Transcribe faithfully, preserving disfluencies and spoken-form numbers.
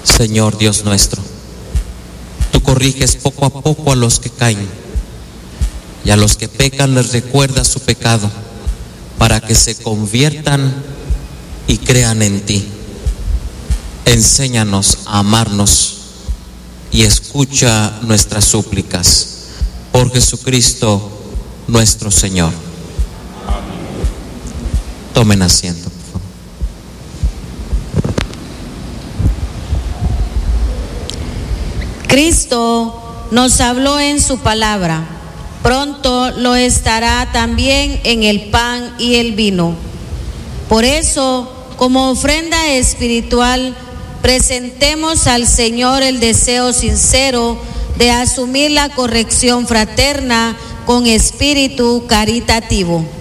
Señor Dios nuestro, tú corriges poco a poco a los que caen, y a los que pecan les recuerdas su pecado, para que se conviertan y crean en ti. Enséñanos a amarnos y escucha nuestras súplicas. Por Jesucristo nuestro Señor. Tomen asiento, por favor. Cristo nos habló en su palabra. Pronto lo estará también en el pan y el vino. Por eso, como ofrenda espiritual, presentemos al Señor el deseo sincero de asumir la corrección fraterna con espíritu caritativo.